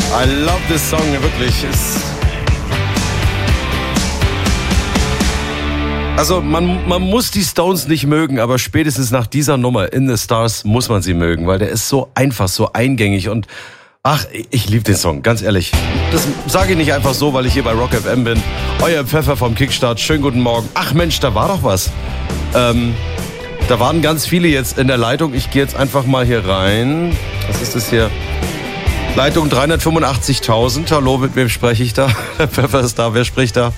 I love this song, wirklich. Also man muss die Stones nicht mögen, aber spätestens nach dieser Nummer In the Stars muss man sie mögen, weil der ist so einfach, so eingängig und ach, ich liebe den Song, ganz ehrlich. Das sage ich nicht einfach so, weil ich hier bei Rock FM bin. Euer Pfeffer vom Kickstart, schönen guten Morgen. Ach Mensch, da war doch was. Da waren ganz viele jetzt in der Leitung. Ich gehe jetzt einfach mal hier rein. Was ist das hier? Leitung 385.000. Hallo, mit wem spreche ich da? Der Pfeffer ist da, wer spricht da?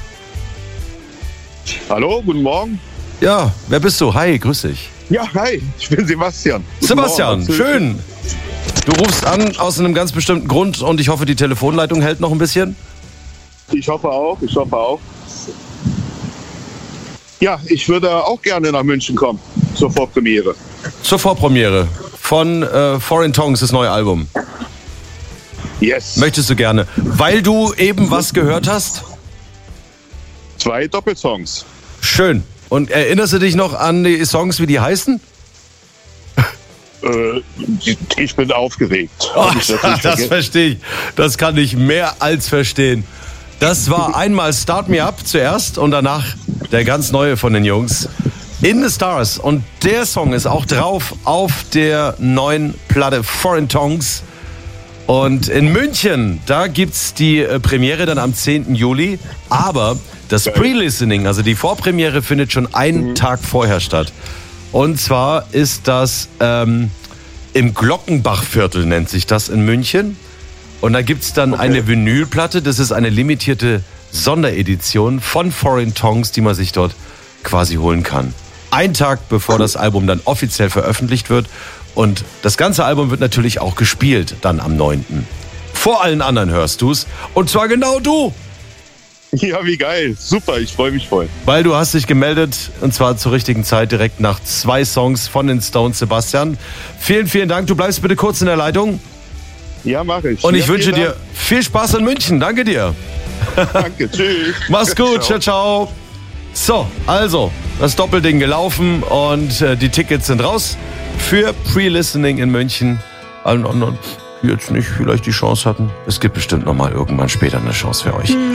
Hallo, guten Morgen. Ja, wer bist du? Hi, grüß dich. Ja, hi, ich bin Sebastian. Sebastian, schön. Du rufst an aus einem ganz bestimmten Grund und ich hoffe, die Telefonleitung hält noch ein bisschen. Ich hoffe auch. Ja, ich würde auch gerne nach München kommen, zur Vorpremiere. Zur Vorpremiere von Foreign Tongues, das neue Album. Yes. Möchtest du gerne, weil du eben was gehört hast? 2 Doppelsongs. Schön. Und erinnerst du dich noch an die Songs, wie die heißen? Ich bin aufgeregt. Oh, das verstehe ich. Das kann ich mehr als verstehen. Das war einmal Start Me Up zuerst und danach der ganz neue von den Jungs, In the Stars. Und der Song ist auch drauf auf der neuen Platte Foreign Tongues. Und in München, da gibt's die Premiere dann am 10. Juli. Aber das Pre-Listening, also die Vorpremiere, findet schon einen Tag vorher statt. Und zwar ist das im Glockenbachviertel, nennt sich das in München. Und da gibt's dann eine Vinylplatte. Das ist eine limitierte Sonderedition von Foreign Tongues, die man sich dort quasi holen kann. Ein Tag bevor das Album dann offiziell veröffentlicht wird. Und das ganze Album wird natürlich auch gespielt dann am 9. Vor allen anderen hörst du's. Und zwar genau du. Ja, wie geil. Super, ich freue mich voll. Weil du hast dich gemeldet, und zwar zur richtigen Zeit, direkt nach 2 Songs von den Stones, Sebastian. Vielen, vielen Dank. Du bleibst bitte kurz in der Leitung. Ja, mache ich. Und ich wünsche dir viel Spaß in München. Danke dir. Danke, tschüss. Mach's gut, ciao, ciao. So, also, das Doppelding gelaufen und die Tickets sind raus für Pre-Listening in München. Allen anderen, die jetzt nicht vielleicht die Chance hatten. Es gibt bestimmt noch mal irgendwann später eine Chance für euch.